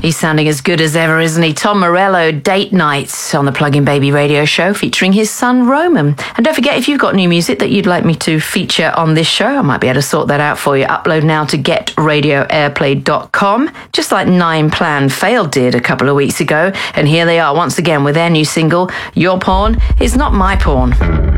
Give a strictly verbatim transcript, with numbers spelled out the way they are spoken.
He's sounding as good as ever, isn't he? Tom Morello, Date Nights on the Plug-in Baby radio show featuring his son Roman. And don't forget, if you've got new music that you'd like me to feature on this show, I might be able to sort that out for you. Upload now to get radio airplay dot com, just like Nine Plan Failed did a couple of weeks ago. And here they are once again with their new single, Your Porn Is Not My Porn.